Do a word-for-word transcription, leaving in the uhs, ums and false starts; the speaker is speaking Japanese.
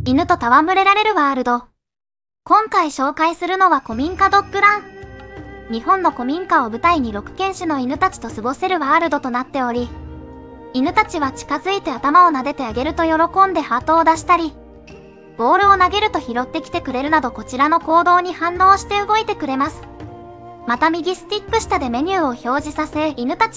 犬と戯れられるワールド。今回紹介するのは古民家ドッグラン。日本の古民家を舞台にろく犬種の犬たちと過ごせるワールドとなっており、犬たちは近づいて頭を撫でてあげると喜んでハートを出したり、ボールを投げると拾ってきてくれるなどこちらの行動に反応して動いてくれます。また右スティック下でメニューを表示させ、犬たち